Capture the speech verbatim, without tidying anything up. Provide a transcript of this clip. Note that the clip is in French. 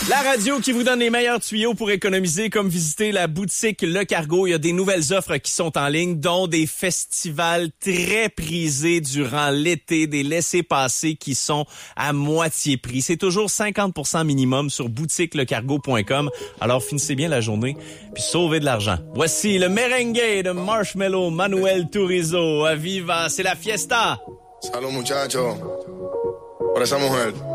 La radio qui vous donne les meilleurs tuyaux pour économiser, comme visiter la boutique Le Cargo. Il y a des nouvelles offres qui sont en ligne, dont des festivals très prisés durant l'été, des laissez-passer qui sont à moitié prix. C'est toujours cinquante pour cent minimum sur boutique le cargo point com. Alors finissez bien la journée, puis sauvez de l'argent. Voici le merengue de Marshmello Manuel Turizo. Aviva, c'est la fiesta! Salud, muchachos, por esa mujer.